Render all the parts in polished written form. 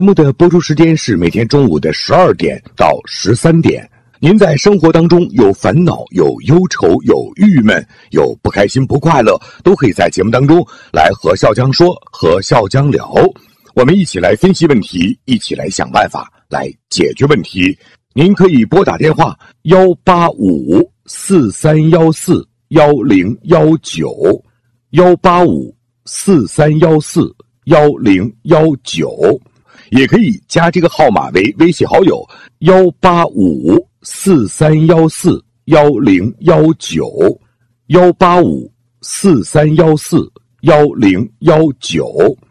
节目的播出时间是每天中午的12点到13点。您在生活当中有烦恼、有忧愁、有郁闷、有不开心、不快乐，都可以在节目当中来和笑江说，和笑江聊。我们一起来分析问题，一起来想办法来解决问题。您可以拨打电话18543141019，18543141019，也可以加这个号码为微信好友18543141019，18543141019。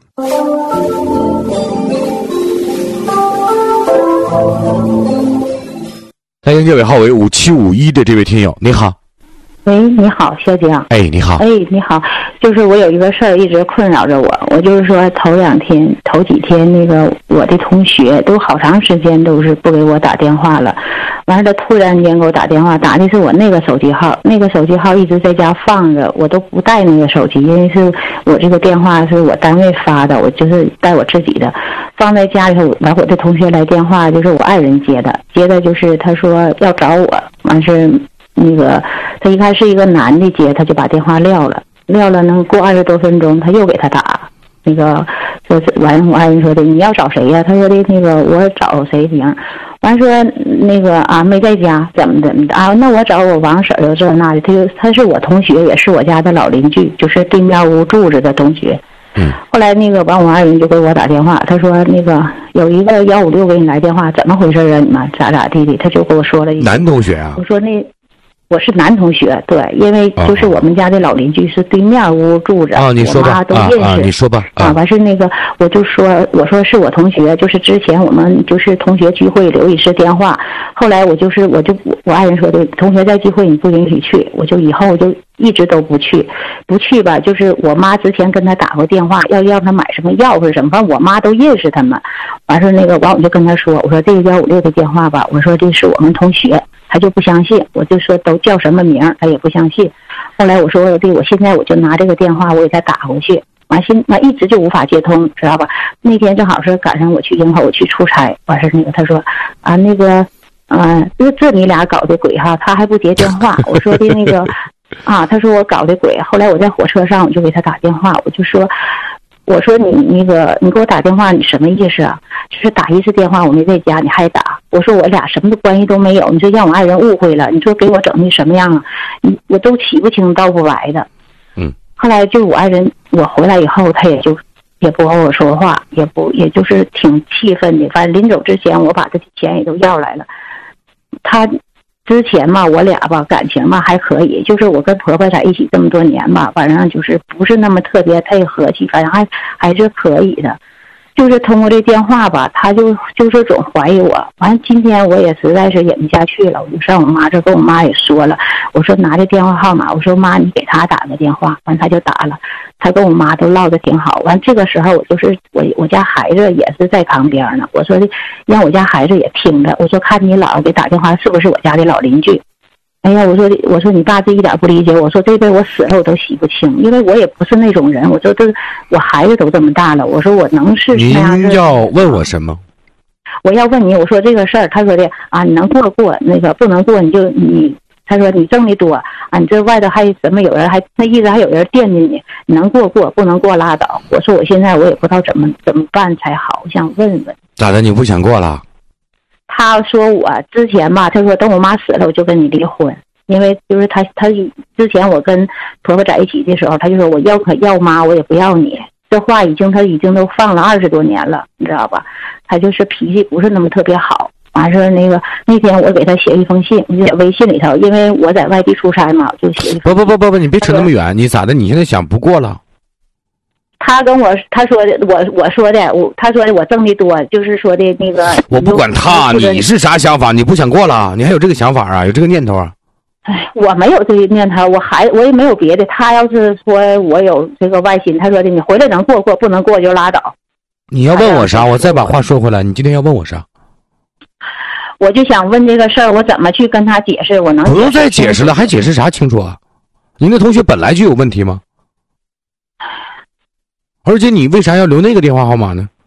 来迎这位号为5751的这位听友，你好。 喂，你好，肖江。 哎，你好。 哎，你好，就是我有一个事儿一直困扰着我，我就是说头几天那个我的同学都好长时间都是不给我打电话了，完了他突然间给我打电话，打的是我那个手机号，那个手机号一直在家放着，我都不带那个手机，因为是我这个电话是我单位发的，我就是带我自己的，放在家里头。完我的同学来电话，就是我爱人接的就是他说要找我，完是那个他一开始一个男的接，他就把电话撂了，能过20多分钟，他又给他打，那个说完我爱人说的你要找谁呀？他说的那个我找谁行？完说那个啊没在家，怎么的啊？那我找我王婶儿这那的，他是我同学，也是我家的老邻居，就是对面屋住着的同学。后来那个完我爱人就给我打电话，他说那个有一个156给你来电话，怎么回事啊？你们咋地的？他就跟我说了一句男同学啊？ 我说我是男同学，对，因为就是我们家的老邻居是对面屋住着， 你说吧， 我妈都认识， 你说吧， 完是那个我说是我同学，就是之前我们就是同学聚会留一次电话，后来我爱人说的同学在聚会你不允许去，我就以后就一直都不去吧，就是我妈之前跟他打过电话，要让他买什么药或者什么，反正我妈都认识他们，完事那个完我就跟他说，我说这个156的电话吧，我说这是我们同学。他就不相信，我就说都叫什么名，他也不相信。后来我说我现在我就拿这个电话我给他打回去，完一直就无法接通，知道吧？那天正好是赶上我去营口，我去出差，完事那个他说啊那个这你俩搞的鬼哈，他还不接电话。我说的那个他说我搞的鬼。后来我在火车上我就给他打电话，我说你给我打电话你什么意思啊？就是打一次电话我没在家你还打，我说我俩什么关系都没有，你说让我爱人误会了，你说给我整的什么样啊？我都起不清道不来的。后来就我爱人我回来以后，他也不和我说话，也就是挺气愤的。反正临走之前我把他的钱也都要来了。他之前嘛我俩吧感情嘛还可以，就是我跟婆婆在一起这么多年吧，反正就是不是那么特别太和气，反正还是可以的。就是通过这电话吧，他就是总怀疑我。完今天我也实在是忍不下去了，我就上我妈这跟我妈也说了，我说拿着电话号码，我说妈你给他打个电话，完他就打了，他跟我妈都唠得挺好。完这个时候我家孩子也是在旁边呢，我说的让我家孩子也听着，我说看你姥给打电话是不是我家的老邻居。哎呀，我说你爸这一点不理解，我说这辈我死了我都洗不清，因为我也不是那种人，我说我孩子都这么大了，我说我能是那样。 您要问我什么？ 我要问你，我说这个事儿，他说的你能过，那个不能过他说你挣的多你这外头还什么有人还那意思还有人惦记你能过，不能过拉倒。我说我现在我也不知道怎么办才好，我想问问。 咋的？你不想过了？ 他说我之前吧，他说等我妈死了我就跟你离婚，因为就是他之前我跟婆婆在一起的时候，他就说我要妈我也不要你，这话他已经都放了20多年了，你知道吧？他就是脾气不是那么特别好。完事那天我给他写一封信，我写微信里头，因为我在外地出差嘛，就写一封信。 不，你别扯那么远，你咋的？你现在想不过了？ 他说的他说的我挣的多，就是说的那个。 我不管他，你是啥想法？你不想过了？你还有这个想法啊？有这个念头啊？ 哎，我没有这个念头，我也没有别的。他要是说我有这个外心，他说的你回来能过，不能过就拉倒。 你要问我啥？我再把话说回来，你今天要问我啥？ 我就想问这个事儿，我怎么去跟他解释？我能不用再解释了，还解释啥清楚啊？您的同学本来就有问题吗？而且你为啥要留那个电话号码呢？